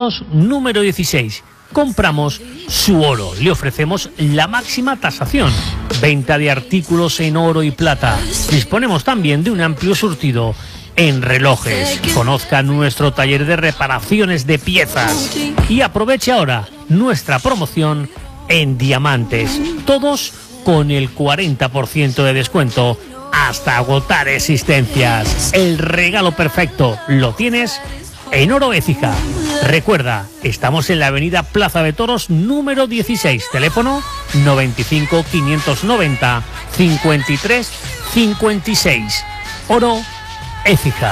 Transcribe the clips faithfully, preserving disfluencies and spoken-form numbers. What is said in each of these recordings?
Toros número dieciséis. Compramos su oro. Le ofrecemos la máxima tasación. Venta de artículos en oro y plata. Disponemos también de un amplio surtido en relojes. Conozca nuestro taller de reparaciones de piezas. Y aproveche ahora nuestra promoción en diamantes. Todos con el cuarenta por ciento de descuento hasta agotar existencias. El regalo perfecto lo tienes en Oro Écija. Recuerda, estamos en la avenida Plaza de Toros número dieciséis. Teléfono noventa y cinco, quinientos noventa, cincuenta y tres cincuenta y seis. Oro Écija.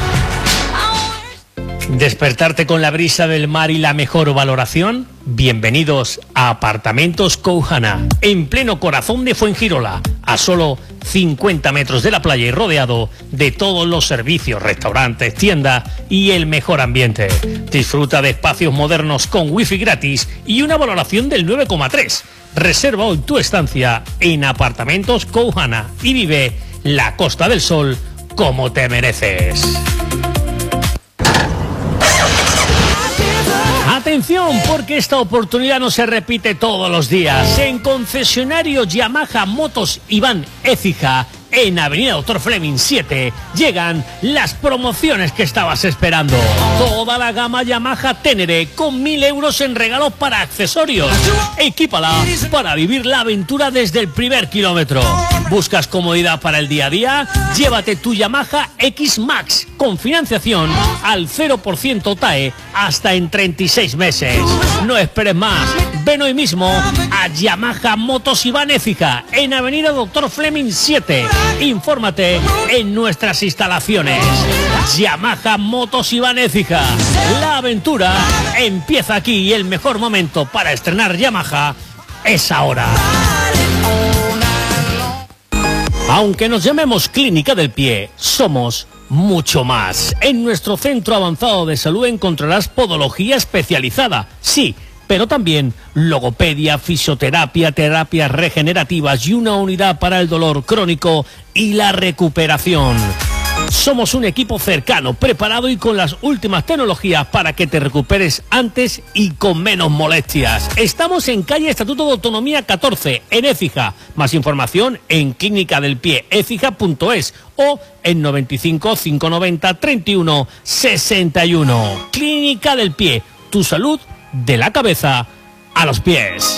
¿Despertarte con la brisa del mar y la mejor valoración? Bienvenidos a Apartamentos Coujana, en pleno corazón de Fuengirola, a solo cincuenta metros de la playa y rodeado de todos los servicios, restaurantes, tiendas y el mejor ambiente. Disfruta de espacios modernos con wifi gratis y una valoración del nueve coma tres. Reserva hoy tu estancia en Apartamentos Coujana y vive la Costa del Sol como te mereces. Atención, porque esta oportunidad no se repite todos los días. En concesionario Yamaha Motos Iván Écija, en Avenida Doctor Fleming siete, llegan las promociones que estabas esperando. Toda la gama Yamaha Ténere con mil euros en regalos para accesorios. Equípala para vivir la aventura desde el primer kilómetro. ¿Buscas comodidad para el día a día? Llévate tu Yamaha X Max con financiación al cero por ciento T A E hasta en treinta y seis meses. No esperes más. Ven hoy mismo a Yamaha Motos Iván Écija, en Avenida Doctor Fleming siete. Infórmate en nuestras instalaciones. Yamaha Motos Iván Écija. La aventura empieza aquí y el mejor momento para estrenar Yamaha es ahora. Aunque nos llamemos Clínica del Pie, somos mucho más. En nuestro centro avanzado de salud encontrarás podología especializada. Sí, pero también logopedia, fisioterapia, terapias regenerativas y una unidad para el dolor crónico y la recuperación. Somos un equipo cercano, preparado y con las últimas tecnologías para que te recuperes antes y con menos molestias. Estamos en calle Estatuto de Autonomía catorce, en Écija. Más información en clínica del pie écija punto es o en noventa y cinco, quinientos noventa, treinta y uno sesenta y uno. Clínica del Pie, tu salud de la cabeza a los pies.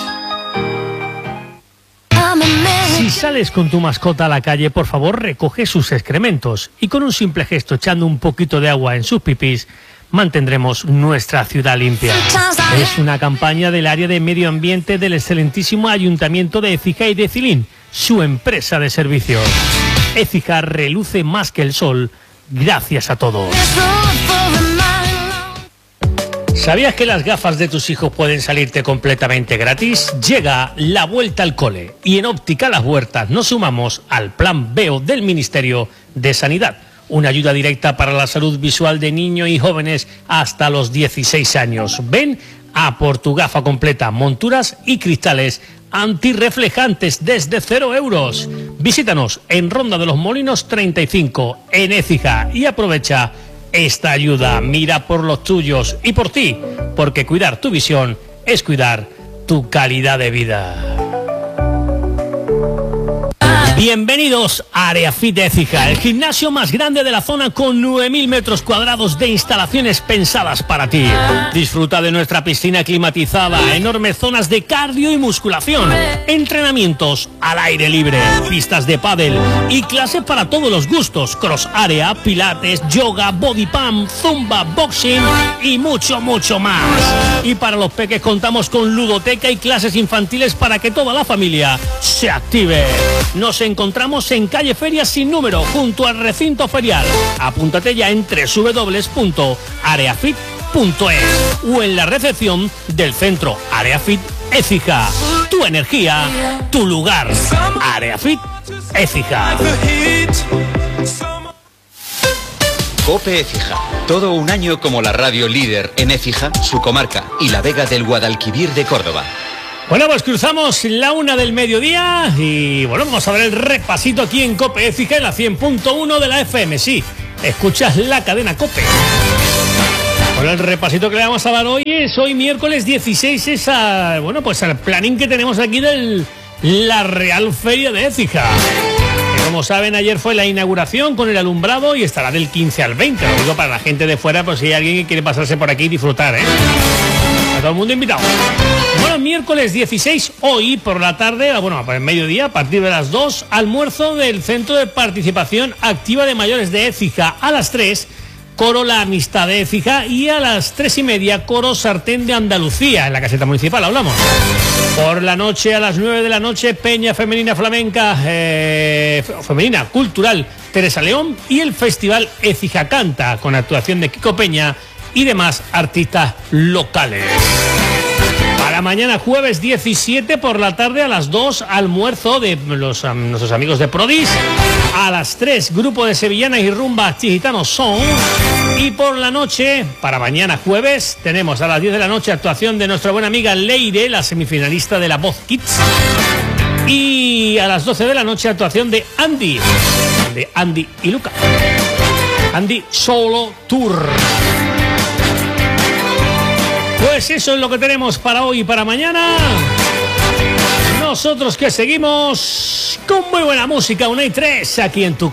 Si sales con tu mascota a la calle, por favor recoge sus excrementos y con un simple gesto echando un poquito de agua en sus pipis, mantendremos nuestra ciudad limpia. Es una campaña del área de medio ambiente del excelentísimo Ayuntamiento de Écija y de Cilín, su empresa de servicios. Écija reluce más que el sol, gracias a todos. ¿Sabías que las gafas de tus hijos pueden salirte completamente gratis? Llega la vuelta al cole y en Óptica Las Huertas nos sumamos al Plan B E O del Ministerio de Sanidad. Una ayuda directa para la salud visual de niños y jóvenes hasta los dieciséis años. Ven a por tu gafa completa, monturas y cristales antirreflejantes desde cero euros. Visítanos en Ronda de los Molinos treinta y cinco, en Écija, y aprovecha esta ayuda. Mira por los tuyos y por ti, porque cuidar tu visión es cuidar tu calidad de vida. Bienvenidos a Areafit Écija, el gimnasio más grande de la zona con nueve mil metros cuadrados de instalaciones pensadas para ti. Disfruta de nuestra piscina climatizada, enormes zonas de cardio y musculación, entrenamientos al aire libre, pistas de pádel y clases para todos los gustos, cross area, pilates, yoga, body pump, zumba, boxing y mucho, mucho más. Y para los peques contamos con ludoteca y clases infantiles para que toda la familia se active. Nos encontramos en calle Feria sin número, junto al recinto ferial. Apúntate ya en doble u doble u doble u punto areafit punto es o en la recepción del centro Areafit Écija. Tu energía, tu lugar. Areafit Écija. COPE Écija. Todo un año como la radio líder en Écija, su comarca y la Vega del Guadalquivir de Córdoba. Bueno, pues cruzamos la una del mediodía y bueno, vamos a ver el repasito aquí en COPE Écija, en la cien punto uno de la F M. Sí, escuchas la cadena COPE. Bueno, el repasito que le vamos a dar hoy es hoy miércoles dieciséis, es a, bueno, pues al planning que tenemos aquí de la Real Feria de Écija. Que como saben, ayer fue la inauguración con el alumbrado y estará del quince al veinte. Lo digo para la gente de fuera, pues si hay alguien que quiere pasarse por aquí y disfrutar, ¿eh? A todo el mundo invitado. Bueno, miércoles dieciséis, hoy por la tarde, bueno, por el mediodía, a partir de las dos, almuerzo del Centro de Participación Activa de Mayores de Écija. A las tres, coro La Amistad de Écija, y a las tres y media, coro Sartén de Andalucía, en la caseta municipal, hablamos. Por la noche, a las nueve de la noche, Peña Femenina Flamenca, eh, Femenina Cultural Teresa León, y el Festival Écija Canta, con actuación de Kiko Peña y demás artistas locales. Para mañana jueves diecisiete por la tarde a las dos, almuerzo de los, um, nuestros amigos de Prodis. A las tres, grupo de sevillanas y rumba Chigitanos Son. Y por la noche, para mañana jueves, tenemos a las diez de la noche actuación de nuestra buena amiga Leire, la semifinalista de La Voz Kids. Y a las doce de la noche actuación de Andy, de Andy y Luca. Andy Solo Tour. Pues eso es lo que tenemos para hoy y para mañana. Nosotros que seguimos con muy buena música, una y tres, aquí en tu